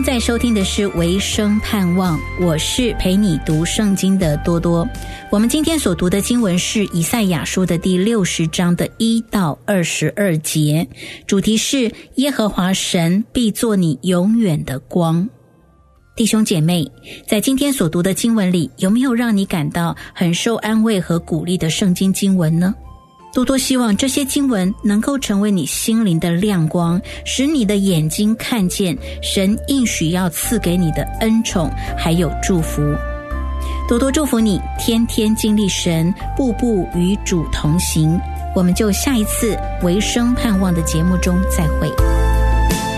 在收听的是维生盼望，我是陪你读圣经的多多。我们今天所读的经文是以赛亚书的第60章的1到22节，主题是耶和华神必作你永远的光。弟兄姐妹，在今天所读的经文里，有没有让你感到很受安慰和鼓励的圣经经文呢？多多希望这些经文能够成为你心灵的亮光，使你的眼睛看见神应许要赐给你的恩宠还有祝福。多多祝福你天天经历神，步步与主同行。我们就下一次维生盼望的节目中再会。